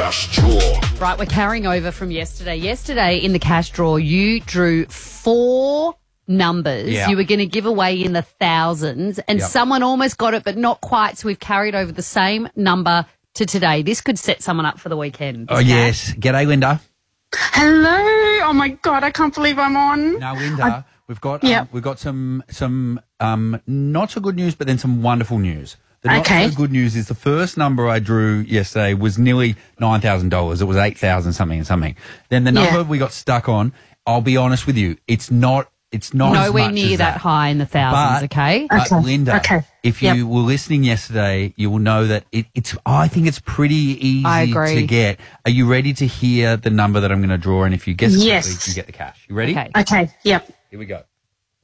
cash draw. Right, we're carrying over from yesterday. Yesterday in the cash draw, you drew 4 numbers. Yeah. You were going to give away in the thousands, and Yep. someone almost got it, but not quite. So we've carried over the same number to today. This could set someone up for the weekend. Oh, yes. G'day, Linda. Hello. Oh my God, I can't believe I'm on. Now, Linda, we've got Yep. some not so good news, but then some wonderful news. The not Okay. so good news is the first number I drew yesterday was nearly $9,000. It was 8,000 something and something. Then the number Yeah. we got stuck on, I'll be honest with you, it's not as Nowhere much near as that high in the thousands, okay? But Okay. Linda, Okay. if you Yep. were listening yesterday, you will know that I think it's pretty easy I agree. to get. Are you ready to hear the number that I'm going to draw? And if you guess it Yes. correctly, you get the cash. You ready? Okay. Okay. Yep. Here we go.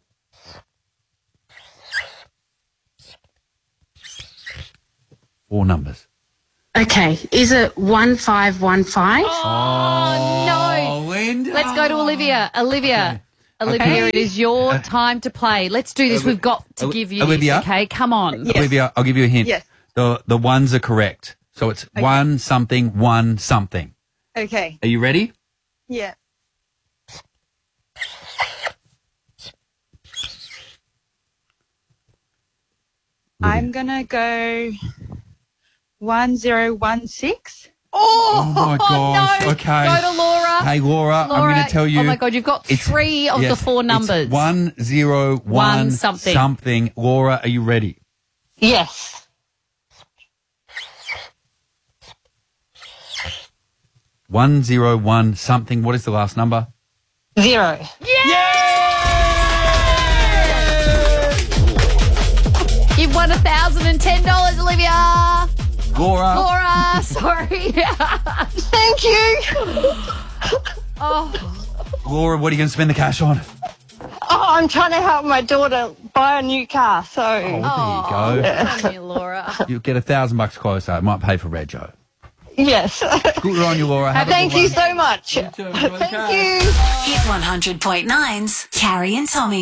Four numbers. Okay. Is it 1515? Oh, no. Linda. Let's go to Olivia. Olivia, it is your time to play. Let's do this. We've got to give you Olivia? this, okay? Come on. Olivia, I'll give you a hint. Yes. The ones are correct. So it's one something. Okay. Are you ready? Yeah. I'm gonna go 1016. Oh my gosh. no. Okay. Go to Laura. Hey, Laura, I'm going to tell you. Oh, my God, you've got 3 of the 4 numbers. It's 101 One something. something. Laura, are you ready? Yes. 101 something. What is the last number? 0. You've won $1,010, Olivia. Laura. Sorry. Thank you. Laura, what are you going to spend the cash on? Oh, I'm trying to help my daughter buy a new car, so. There you go. Good on you, Laura. You'll get $1,000 closer. It might pay for Rego. Yes. Good on you, Laura. Have a Thank good you one. so much. too. Enjoy the car. Thank you. Hit 100.9's Carrie and Tommy.